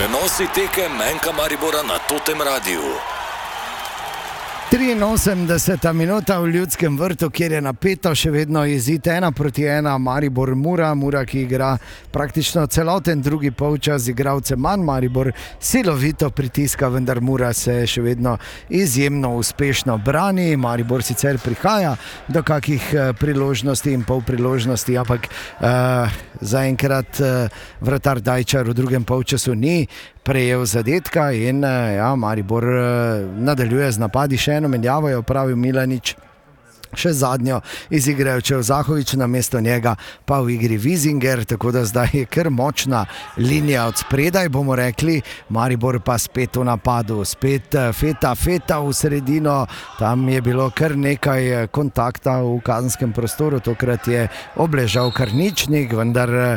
Prenosi tekem Menka Maribora na Totem Radiu. 83. minuta v Ljudskem vrtu, kjer je napeto, še vedno izid 1-1, Maribor-Mura, Mura, ki igra praktično celoten drugi polčas, igralce manj, Maribor silovito pritiska, vendar Mura se še vedno izjemno uspešno brani. Maribor sicer prihaja do kakih priložnosti in pol priložnosti, ampak zaenkrat vratar Dajčar v drugem polčasu ni prejel zadetka in Maribor nadaljuje z napadi. Še eno menjavo je opravil Milanič, še zadnjo izigrajo Zahovič, namesto njega pa v igri Vizinger, tako da zdaj je kar močna linija od spredaj, bomo rekli. Maribor pa spet v napadu, spet Feta v sredino, tam je bilo kar nekaj kontakta v kazenskem prostoru, tokrat je obležal Karničnik, vendar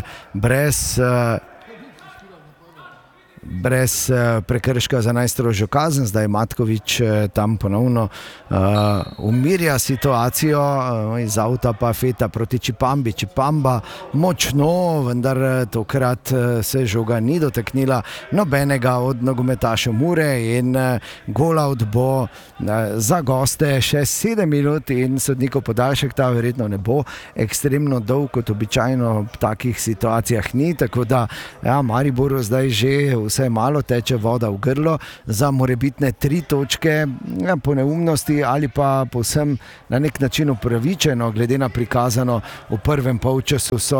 brez prekrška za najstrožjo kazen. Zdaj Matkovič tam ponovno umirja situacijo, iz avta pa Feta proti Čipambi. Čipamba močno, vendar tokrat se žoga ni dotaknila nobenega od nogometašev Mure in golaut bo za goste še 7 minut in sodnikov podaljšek. Ta verjetno ne bo ekstremno dolg, kot običajno v takih situacijah ni, tako da Mariboru zdaj že vse malo teče voda v grlo za morebitne 3 točke, po neumnosti ali pa povsem na nek način upravičeno, glede na prikazano v prvem polčasu so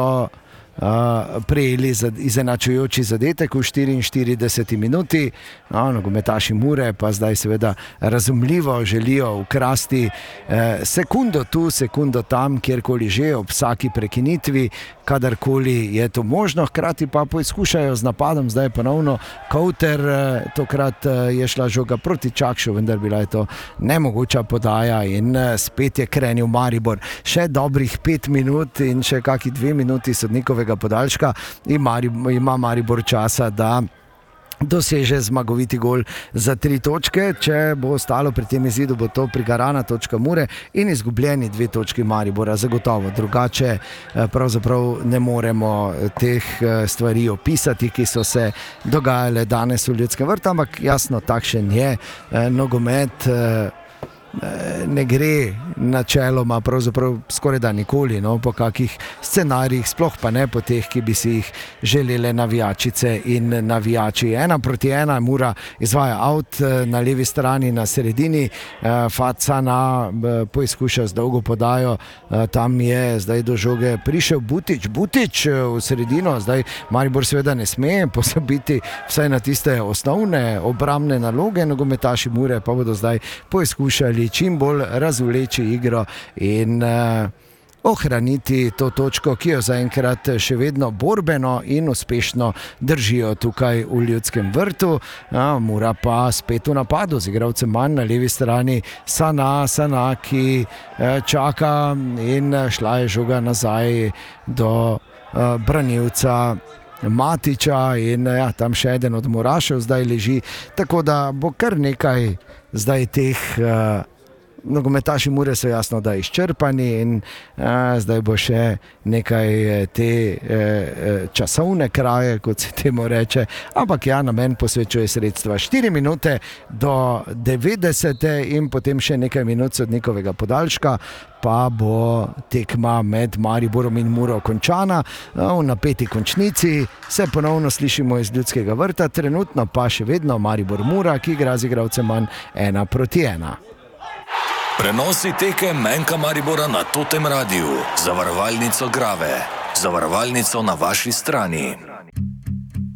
prejeli izenačujoči zadetek v 44 minuti. Nogometaši Mure pa zdaj seveda razumljivo želijo ukrasti sekundo tu, sekundo tam, kjerkoli že, ob vsaki prekinitvi, kadarkoli je to možno. Hkrati pa poizkušajo z napadom, zdaj ponovno Kouter, tokrat je šla žoga proti Čakšu, vendar bila je to nemogoča podaja in spet je krenil Maribor. Še dobrih 5 minut in še kaki 2 minuti sodnikovega podaljška ima Maribor časa, da doseže zmagoviti gol za 3 točke. Če bo ostalo pri tem izidu, bo to prigarana točka Mure in izgubljeni 2 točki Maribora, zagotovo. Drugače pravzaprav ne moremo teh stvari opisati, ki so se dogajale danes v Ljudskem vrtu, ampak jasno, takšen je nogomet. Ne gre načeloma pravzaprav skoraj da nikoli po kakih scenarijih, sploh pa ne po teh, ki bi si jih želele navijačice in navijači. 1-1, Mura izvaja out na levi strani, na sredini Facana poizkuša z dolgo podajo, tam je zdaj do žoge prišel Butič v sredino. Zdaj Maribor seveda ne sme pozabiti vsaj na tiste osnovne obrambne naloge, nogometaši Mure pa bodo zdaj poizkušali čim bolj razvleči igro in ohraniti to točko, ki jo zaenkrat še vedno borbeno in uspešno držijo tukaj v Ljudskem vrtu. Mura pa spet v napadu z igralcem manj, na levi strani Sana, ki čaka in šla je žoga nazaj do branilca Matiča in tam še eden od Morašev zdaj leži, tako da bo kar nekaj zdaj teh nogometaši Mure so jasno, da izčrpani in zdaj bo še nekaj te časovne kraje, kot se temu reče, ampak namen posvečuje sredstva. 4 minute do 90 in potem še nekaj minut sodnikovega podaljška, pa bo tekma med Mariborom in Muro končana. V napeti končnici se ponovno slišimo iz Ljudskega vrta, trenutno pa še vedno Maribor-Mura, ki igra z igralcem manj 1-1. Prenosi tekem Menka Maribora na Totem Radiu. Zavarovalnico Grave. Zavarovalnico na vaši strani.